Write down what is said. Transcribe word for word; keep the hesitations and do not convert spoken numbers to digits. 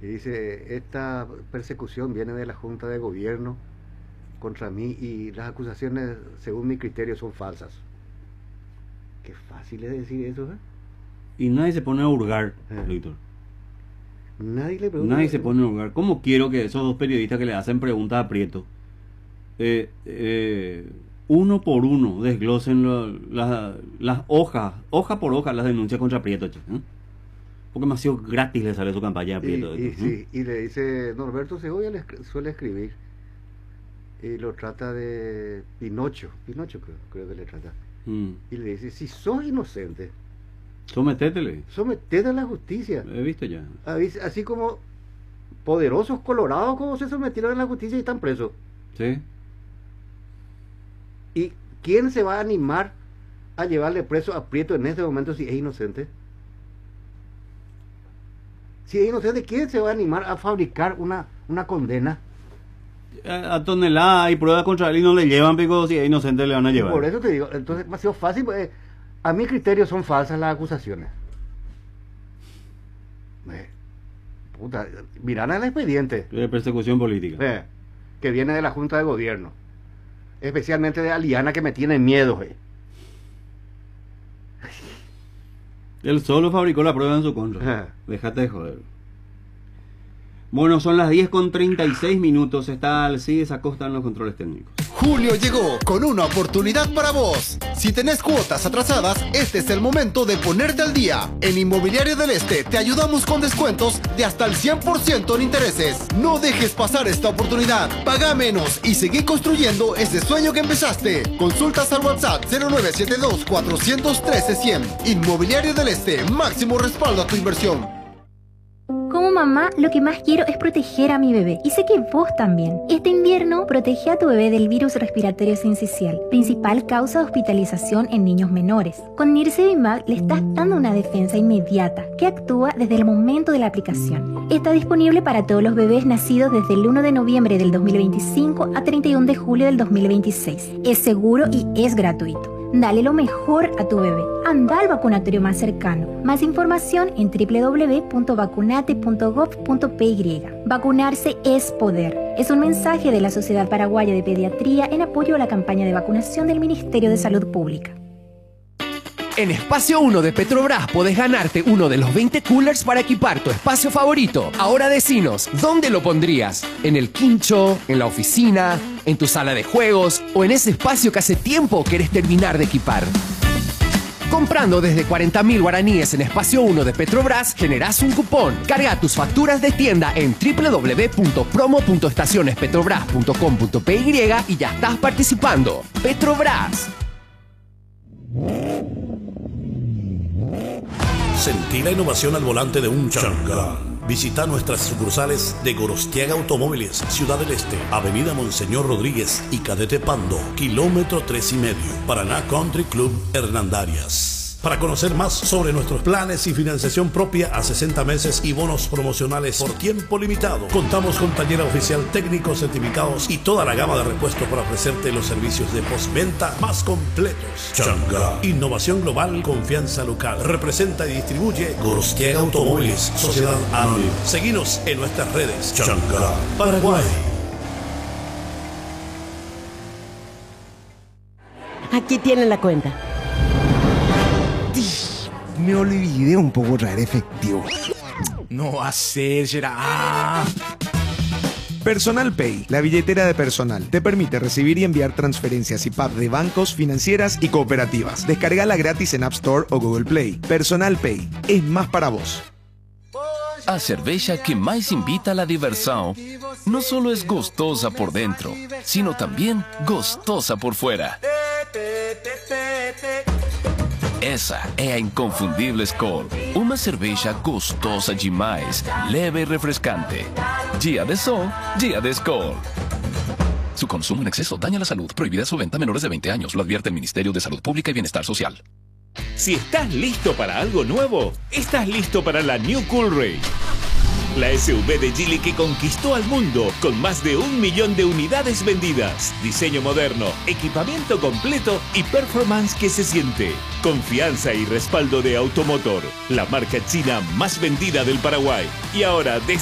Y dice, esta persecución viene de la Junta de Gobierno contra mí y las acusaciones, según mi criterio, son falsas. Qué fácil es decir eso, ¿eh? Y nadie se pone a hurgar, Eh. Víctor. Nadie le pregunta. Nadie se pone a hurgar. ¿Cómo quiero que esos dos periodistas que le hacen preguntas a Prieto, eh, eh, uno por uno, desglosen lo- la- las hojas, hoja por hoja, las denuncias contra Prieto, che, ¿eh? Porque demasiado gratis le sale su campaña a Y, Prieto. y, esto, ¿eh? sí, y le dice, Norberto Segovia le escri- suele escribir y lo trata de Pinocho, Pinocho creo, creo que le trata. Mm. Y le dice, si sos inocente, Sometétele. sometete a la justicia. He visto ya. Así, así como poderosos colorados como se sometieron a la justicia y están presos. ¿Sí? ¿Y quién se va a animar a llevarle preso a Prieto en este momento si es inocente? Si es inocente, ¿quién se va a animar a fabricar una, una condena? A, a tonelada hay pruebas contra él y no le llevan, pico, si es inocente le van a llevar. Por eso te digo, entonces demasiado fácil. eh, a mi criterio son falsas las acusaciones. Eh, puta, miran el expediente De persecución política. eh, que viene de la Junta de Gobierno, especialmente de Aliana, que me tiene miedo. eh. Él solo fabricó la prueba en su contra. Ajá. Déjate de joder. Bueno, son las diez con treinta y seis minutos. Está Alcides Acosta en los controles técnicos. Julio llegó con una oportunidad para vos. Si tenés cuotas atrasadas, este es el momento de ponerte al día. En Inmobiliario del Este te ayudamos con descuentos de hasta el cien por ciento en intereses. No dejes pasar esta oportunidad. Paga menos y seguí construyendo ese sueño que empezaste. Consultas al WhatsApp cero nueve siete dos, cuatro uno tres, cien. Inmobiliario del Este, máximo respaldo a tu inversión. Como mamá, lo que más quiero es proteger a mi bebé. Y sé que vos también. Este invierno, protege a tu bebé del virus respiratorio sincicial, principal causa de hospitalización en niños menores. Con Nirsevimab le estás dando una defensa inmediata, que actúa desde el momento de la aplicación. Está disponible para todos los bebés nacidos desde el uno de noviembre del dos mil veinticinco a treinta y uno de julio del dos mil veintiséis. Es seguro y es gratuito. Dale lo mejor a tu bebé. Anda al vacunatorio más cercano. Más información en doble u doble u doble u punto vacunate punto gov punto pe y. Vacunarse es poder. Es un mensaje de la Sociedad Paraguaya de Pediatría en apoyo a la campaña de vacunación del Ministerio de Salud Pública. En Espacio uno de Petrobras podés ganarte uno de los veinte coolers para equipar tu espacio favorito. Ahora decinos, ¿dónde lo pondrías? ¿En el quincho? ¿En la oficina? ¿En tu sala de juegos? ¿O en ese espacio que hace tiempo querés terminar de equipar? Comprando desde cuarenta mil guaraníes en Espacio uno de Petrobras, generás un cupón. Carga tus facturas de tienda en doble u doble u doble u punto promo punto estaciones petrobras punto com punto pe y ya estás participando. Petrobras. Sentí la innovación al volante de un Chang'an. Visita nuestras sucursales de Gorostiaga Automóviles, Ciudad del Este, Avenida Monseñor Rodríguez y Cadete Pando, kilómetro tres y medio, Paraná Country Club Hernandarias. Para conocer más sobre nuestros planes y financiación propia a sesenta meses y bonos promocionales por tiempo limitado, contamos con taller oficial, técnicos certificados y toda la gama de repuestos para ofrecerte los servicios de postventa más completos. Chang'an. Innovación global, confianza local. Representa y distribuye Gorostiaga Automóviles, Sociedad Anónima. Seguinos en nuestras redes. Chang'an, Paraguay. Aquí tienen la cuenta. Me olvidé un poco traer efectivo. No hacer, será. Personal Pay, la billetera de personal, te permite recibir y enviar transferencias y P A P de bancos, financieras y cooperativas. Descárgala gratis en App Store o Google Play. Personal Pay, es más para vos. A cerveja que mais invita a la diversión no solo es gostosa por dentro, sino también gostosa por fuera. Essa é a Inconfundível Skol, uma cerveja gostosa demais, leve e refrescante. Dia de sol, dia de Skol. Su consumo en exceso daña la salud. Prohibida su venta a menores de veinte años. Lo advierte el Ministerio de Salud Pública y Bienestar Social. Si estás listo para algo nuevo, estás listo para la New Coolray. La S U V de Geely que conquistó al mundo con más de un millón de unidades vendidas. Diseño moderno, equipamiento completo y performance que se siente. Confianza y respaldo de Automotor, la marca china más vendida del Paraguay. Y ahora, desde